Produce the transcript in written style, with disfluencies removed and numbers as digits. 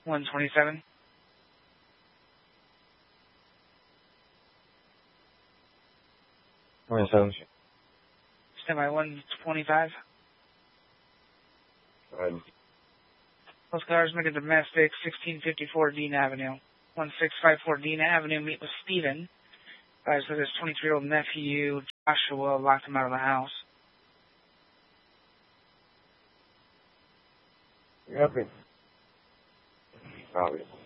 127. Stand by 125. Those cars make a domestic 1654 Dean Avenue. 1654 Dean Avenue, meet with Steven. Guys, with his 23-year-old nephew, Joshua, locked him out of the house. Copy.